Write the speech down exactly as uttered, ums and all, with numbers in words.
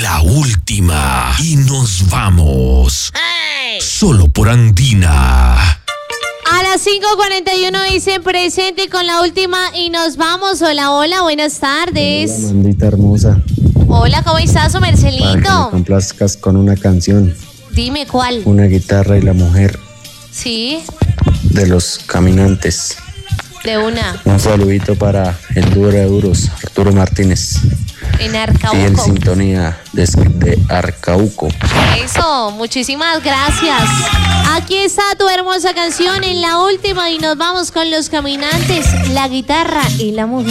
la última y nos vamos. ¡Hey! Solo por Andina. A las cinco cuarenta y uno dice presente con la última y nos vamos. Hola, hola, buenas tardes. Hola, Mandita hermosa. Hola, ¿cómo estás, Para que me Marcelito? complazcas con una canción, Dime cuál. una guitarra y la mujer Sí, de Los Caminantes. de una. Un saludito para el duro de duros, Arturo Martínez. En Fiel Arcauco. sintonía de, de Arcauco. Eso, muchísimas gracias. Aquí está tu hermosa canción en la última y nos vamos con Los Caminantes, la guitarra y la mujer.